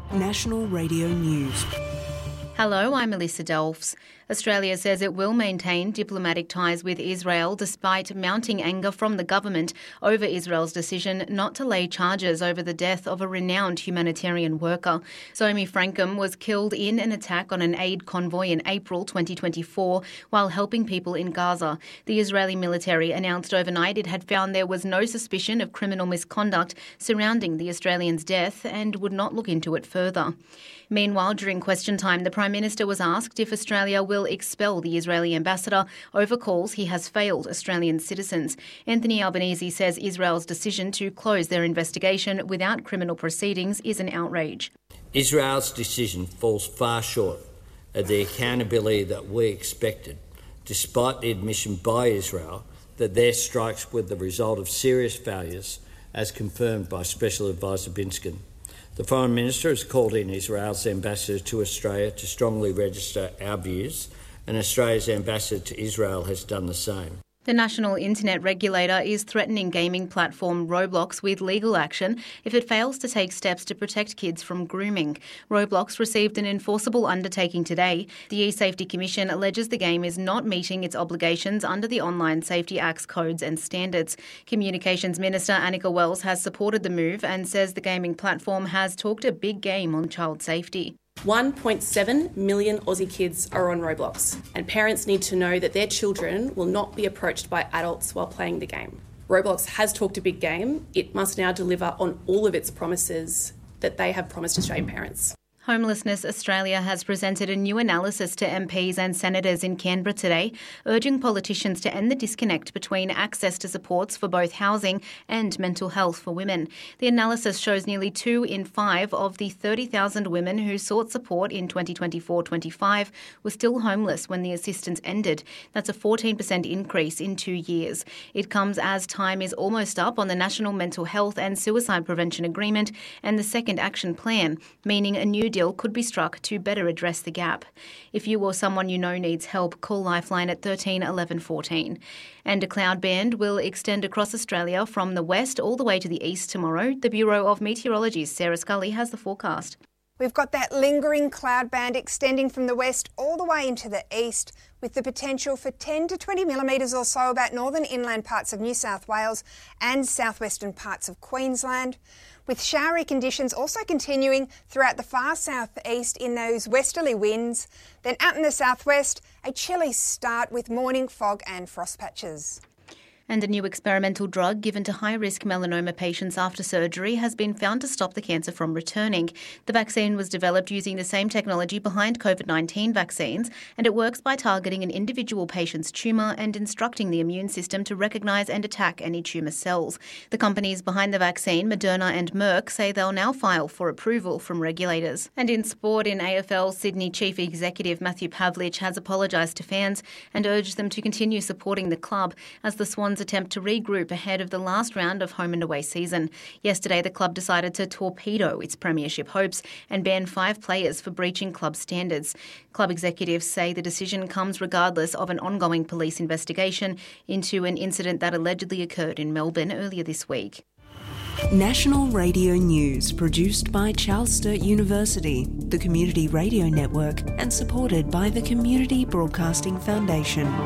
National Radio News. Hello, I'm Melissa Delfs. Australia says it will maintain diplomatic ties with Israel despite mounting anger from the government over Israel's decision not to lay charges over the death of a renowned humanitarian worker. Somi Frankum was killed in an attack on an aid convoy in April 2024 while helping people in Gaza. The Israeli military announced overnight it had found there was no suspicion of criminal misconduct surrounding the Australian's death and would not look into it further. Meanwhile, during question time, the Prime Minister was asked if Australia will expel the Israeli ambassador over calls he has failed Australian citizens. Anthony Albanese says Israel's decision to close their investigation without criminal proceedings is an outrage. Israel's decision falls far short of the accountability that we expected, despite the admission by Israel that their strikes were the result of serious failures, as confirmed by Special Advisor Binskin. The Foreign Minister has called in Israel's ambassador to Australia to strongly register our views, and Australia's ambassador to Israel has done the same. The National Internet Regulator is threatening gaming platform Roblox with legal action if it fails to take steps to protect kids from grooming. Roblox received an enforceable undertaking today. The eSafety Commission alleges the game is not meeting its obligations under the Online Safety Act's codes and standards. Communications Minister Annika Wells has supported the move and says the gaming platform has talked a big game on child safety. 1.7 million Aussie kids are on Roblox, and parents need to know that their children will not be approached by adults while playing the game. Roblox has talked a big game. It must now deliver on all of its promises that they have promised Australian parents. Homelessness Australia has presented a new analysis to MPs and senators in Canberra today, urging politicians to end the disconnect between access to supports for both housing and mental health for women. The analysis shows nearly 2 in 5 of the 30,000 women who sought support in 2024-25 were still homeless when the assistance ended. That's a 14% increase in 2 years. It comes as time is almost up on the National Mental Health and Suicide Prevention Agreement and the Second Action Plan, meaning a new deal could be struck to better address the gap. If you or someone you know needs help, call Lifeline at 13 11 14. And a cloud band will extend across Australia from the west all the way to the east tomorrow. The Bureau of Meteorology's Sarah Scully has the forecast. We've got that lingering cloud band extending from the west all the way into the east, with the potential for 10 to 20 millimetres or so about northern inland parts of New South Wales and southwestern parts of Queensland, with showery conditions also continuing throughout the far southeast in those westerly winds. Then out in the southwest, a chilly start with morning fog and frost patches. And a new experimental drug given to high-risk melanoma patients after surgery has been found to stop the cancer from returning. The vaccine was developed using the same technology behind COVID-19 vaccines, and it works by targeting an individual patient's tumour and instructing the immune system to recognise and attack any tumour cells. The companies behind the vaccine, Moderna and Merck, say they'll now file for approval from regulators. And in sport, in AFL, Sydney Chief Executive Matthew Pavlich has apologised to fans and urged them to continue supporting the club as the Swans attempt to regroup ahead of the last round of home and away season. Yesterday, the club decided to torpedo its premiership hopes and ban 5 players for breaching club standards. Club executives say the decision comes regardless of an ongoing police investigation into an incident that allegedly occurred in Melbourne earlier this week. National Radio News, produced by Charles Sturt University, the Community Radio Network, and supported by the Community Broadcasting Foundation.